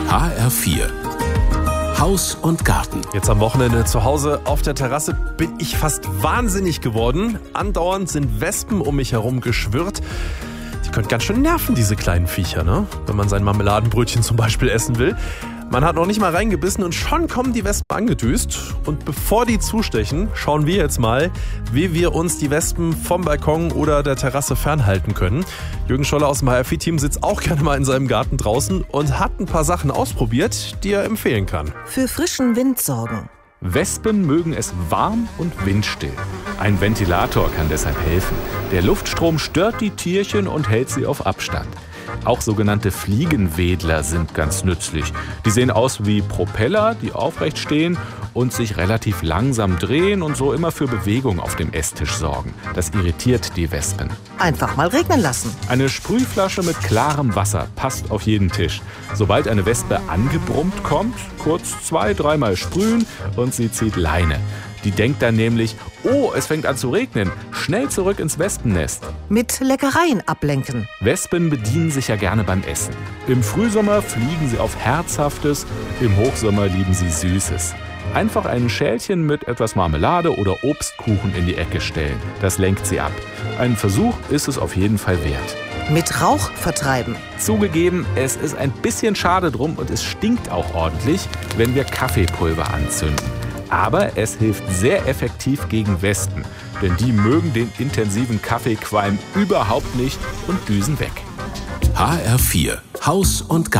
HR4 Haus und Garten. Jetzt am Wochenende zu Hause auf der Terrasse bin ich fast wahnsinnig geworden. Andauernd sind Wespen um mich herum geschwirrt. Die können ganz schön nerven, diese kleinen Viecher, ne? Wenn man sein Marmeladenbrötchen zum Beispiel essen will. Man hat noch nicht mal reingebissen und schon kommen die Wespen angedüst. Und bevor die zustechen, schauen wir jetzt mal, wie wir uns die Wespen vom Balkon oder der Terrasse fernhalten können. Jürgen Scholler aus dem HR4-Team sitzt auch gerne mal in seinem Garten draußen und hat ein paar Sachen ausprobiert, die er empfehlen kann. Für frischen Wind sorgen. Wespen mögen es warm und windstill. Ein Ventilator kann deshalb helfen. Der Luftstrom stört die Tierchen und hält sie auf Abstand. Auch sogenannte Fliegenwedler sind ganz nützlich. Die sehen aus wie Propeller, die aufrecht stehen und sich relativ langsam drehen und so immer für Bewegung auf dem Esstisch sorgen. Das irritiert die Wespen. Einfach mal regnen lassen. Eine Sprühflasche mit klarem Wasser passt auf jeden Tisch. Sobald eine Wespe angebrummt kommt, kurz 2-3 Mal sprühen und sie zieht Leine. Die denkt dann nämlich, oh, es fängt an zu regnen, schnell zurück ins Wespennest. Mit Leckereien ablenken. Wespen bedienen sich ja gerne beim Essen. Im Frühsommer fliegen sie auf Herzhaftes, im Hochsommer lieben sie Süßes. Einfach ein Schälchen mit etwas Marmelade oder Obstkuchen in die Ecke stellen. Das lenkt sie ab. Ein Versuch ist es auf jeden Fall wert. Mit Rauch vertreiben. Zugegeben, es ist ein bisschen schade drum und es stinkt auch ordentlich, wenn wir Kaffeepulver anzünden. Aber es hilft sehr effektiv gegen Wespen, denn die mögen den intensiven Kaffeequalm überhaupt nicht und düsen weg. HR4 Haus und Garten.